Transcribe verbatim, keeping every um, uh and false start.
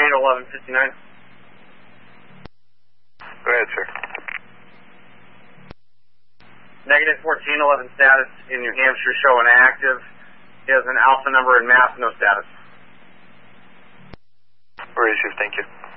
eleven fifty-nine. Go ahead, sir. Negative fourteen eleven status in New Hampshire showing active. He has an alpha number in mass, no status. Ready, Chief, thank you.